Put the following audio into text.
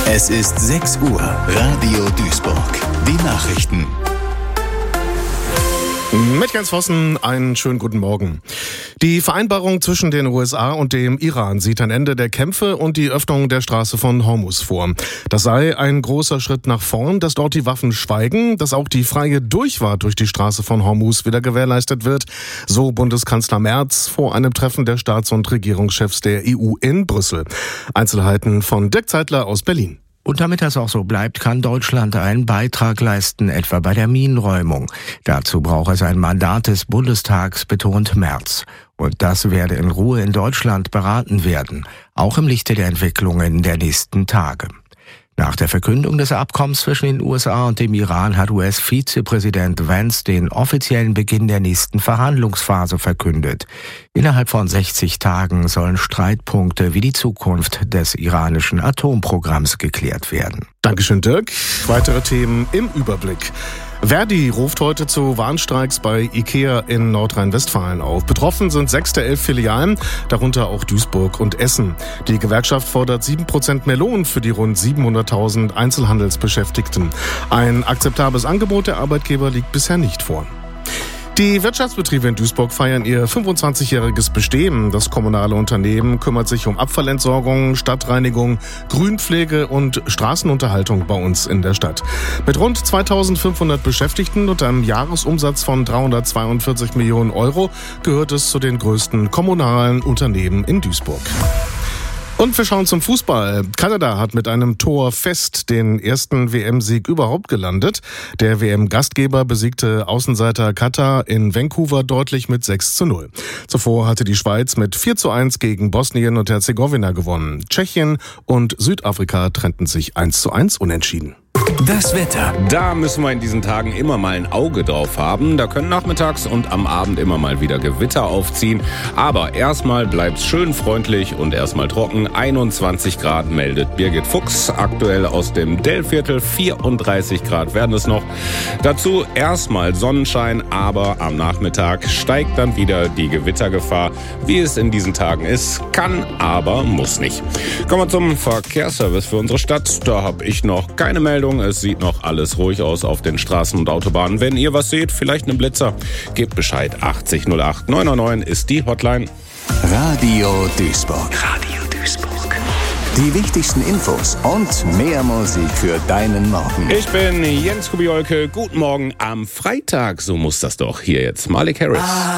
Es ist 6 Uhr, Radio Duisburg. Die Nachrichten. Mit Jens Vossen, einen schönen guten Morgen. Die Vereinbarung zwischen den USA und dem Iran sieht ein Ende der Kämpfe und die Öffnung der Straße von Hormuz vor. Das sei ein großer Schritt nach vorn, dass dort die Waffen schweigen, dass auch die freie Durchfahrt durch die Straße von Hormuz wieder gewährleistet wird, so Bundeskanzler Merz vor einem Treffen der Staats- und Regierungschefs der EU in Brüssel. Einzelheiten von Dirk Zeitler aus Berlin. Und damit das auch so bleibt, kann Deutschland einen Beitrag leisten, etwa bei der Minenräumung. Dazu braucht es ein Mandat des Bundestags, betont Merz. Und das werde in Ruhe in Deutschland beraten werden, auch im Lichte der Entwicklungen der nächsten Tage. Nach der Verkündung des Abkommens zwischen den USA und dem Iran hat US-Vizepräsident Vance den offiziellen Beginn der nächsten Verhandlungsphase verkündet. Innerhalb von 60 Tagen sollen Streitpunkte wie die Zukunft des iranischen Atomprogramms geklärt werden. Dankeschön, Dirk. Weitere Themen im Überblick. Verdi ruft heute zu Warnstreiks bei IKEA in Nordrhein-Westfalen auf. Betroffen sind 6 der 11 Filialen, darunter auch Duisburg und Essen. Die Gewerkschaft fordert 7% mehr Lohn für die rund 700.000 Einzelhandelsbeschäftigten. Ein akzeptables Angebot der Arbeitgeber liegt bisher nicht vor. Die Wirtschaftsbetriebe in Duisburg feiern ihr 25-jähriges Bestehen. Das kommunale Unternehmen kümmert sich um Abfallentsorgung, Stadtreinigung, Grünpflege und Straßenunterhaltung bei uns in der Stadt. Mit rund 2.500 Beschäftigten und einem Jahresumsatz von 342 Millionen Euro gehört es zu den größten kommunalen Unternehmen in Duisburg. Und wir schauen zum Fußball. Kanada hat mit einem Tor fest den ersten WM-Sieg überhaupt gelandet. Der WM-Gastgeber besiegte Außenseiter Katar in Vancouver deutlich mit 6:0. Zuvor hatte die Schweiz mit 4:1 gegen Bosnien und Herzegowina gewonnen. Tschechien und Südafrika trennten sich 1:1 unentschieden. Das Wetter. Da müssen wir in diesen Tagen immer mal ein Auge drauf haben. Da können nachmittags und am Abend immer mal wieder Gewitter aufziehen. Aber erstmal bleibt's schön freundlich und erstmal trocken. 21 Grad meldet Birgit Fuchs. Aktuell aus dem Dellviertel. 34 Grad werden es noch. Dazu erstmal Sonnenschein, aber am Nachmittag steigt dann wieder die Gewittergefahr. Wie es in diesen Tagen ist, kann, aber muss nicht. Kommen wir zum Verkehrsservice für unsere Stadt. Da habe ich noch keine Meldung. Es sieht noch alles ruhig aus auf den Straßen und Autobahnen. Wenn ihr was seht, vielleicht einen Blitzer, gebt Bescheid. 80 08 999 ist die Hotline. Radio Duisburg. Radio Duisburg. Die wichtigsten Infos und mehr Musik für deinen Morgen. Ich bin Jens Kubiolke. Guten Morgen am Freitag. So muss das doch. Hier jetzt Malik Harris.